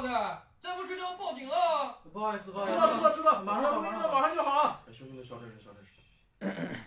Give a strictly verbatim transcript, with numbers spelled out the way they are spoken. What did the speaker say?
的，再不睡就要报警了。 不好意思，不好意思， 知道知道知道，马上马上马上马上就好。 兄弟们，小点声，小点声。